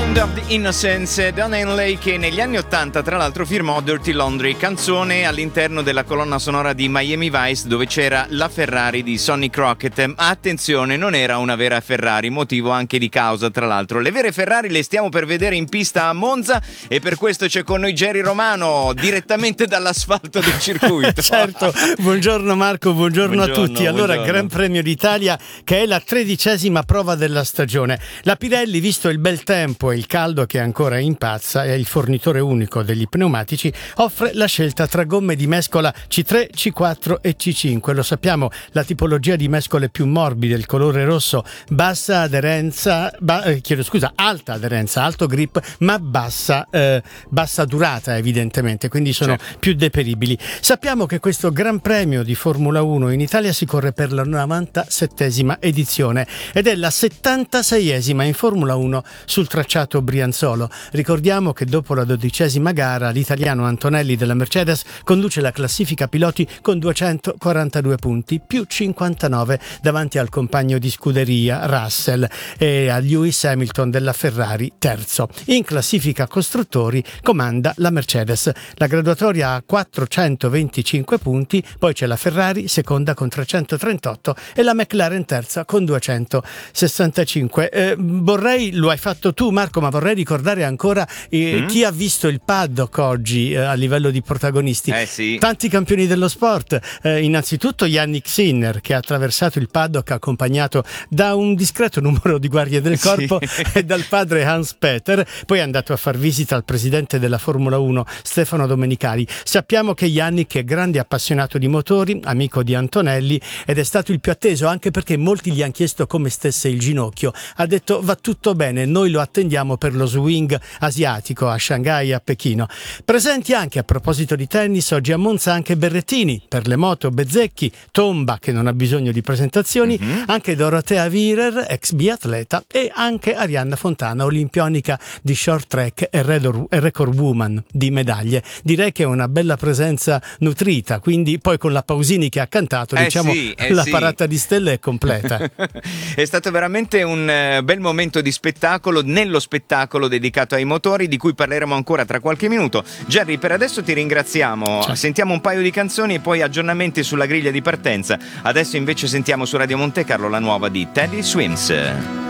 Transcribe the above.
Land of the Innocence, Don Henley, che negli anni '80 tra l'altro firmò Dirty Laundry, canzone all'interno della colonna sonora di Miami Vice, dove c'era la Ferrari di Sonny Crockett. Ma attenzione, non era una vera Ferrari, motivo anche di causa tra l'altro. Le vere Ferrari le stiamo per vedere in pista a Monza e per questo c'è con noi Jerry Romano, direttamente dall'asfalto del circuito. Certo, buongiorno Marco, buongiorno a tutti. Allora, buongiorno. Gran Premio d'Italia, che è la 13ª prova della stagione. La Pirelli, visto il bel tempo e il caldo che ancora impazza, è il fornitore unico degli pneumatici, offre la scelta tra gomme di mescola C3, C4 e C5. Lo sappiamo, la tipologia di mescole più morbide, il colore rosso, bassa aderenza, alta aderenza, alto grip, ma bassa durata evidentemente, quindi sono più deperibili. Sappiamo che questo Gran Premio di Formula 1 in Italia si corre per la 97ª edizione ed è la 76ª in Formula 1 sul tracciato brianzolo. Ricordiamo che dopo la 12ª gara l'italiano Antonelli della Mercedes conduce la classifica piloti con 242 punti più 59 davanti al compagno di scuderia Russell e a Lewis Hamilton della Ferrari terzo. In classifica costruttori comanda la Mercedes. La graduatoria ha 425 punti, poi c'è la Ferrari seconda con 338 e la McLaren terza con 265. Lo hai fatto tu Marco, ma vorrei ricordare ancora chi ha visto il paddock oggi a livello di protagonisti. Sì. Tanti campioni dello sport, innanzitutto Yannick Sinner, che ha attraversato il paddock accompagnato da un discreto numero di guardie del corpo e dal padre Hans Peter, poi è andato a far visita al presidente della Formula 1 Stefano Domenicali. Sappiamo che Yannick è grande appassionato di motori, amico di Antonelli, ed è stato il più atteso anche perché molti gli hanno chiesto come stesse il ginocchio. Ha detto va tutto bene, noi lo attendiamo per lo swing asiatico a Shanghai e a Pechino. Presenti anche, a proposito di tennis, oggi a Monza anche Berrettini, per le moto Bezzecchi, Tomba che non ha bisogno di presentazioni, anche Dorotea Virer, ex biatleta, e anche Arianna Fontana, olimpionica di short track e record woman di medaglie. Direi che è una bella presenza nutrita, quindi poi con la Pausini che ha cantato, la parata di stelle è completa. È stato veramente un bel momento di spettacolo, nello spettacolo dedicato ai motori, di cui parleremo ancora tra qualche minuto. Jerry, per adesso ti ringraziamo. Ciao. Sentiamo un paio di canzoni e poi aggiornamenti sulla griglia di partenza. Adesso invece sentiamo su Radio Monte Carlo la nuova di Teddy Swims.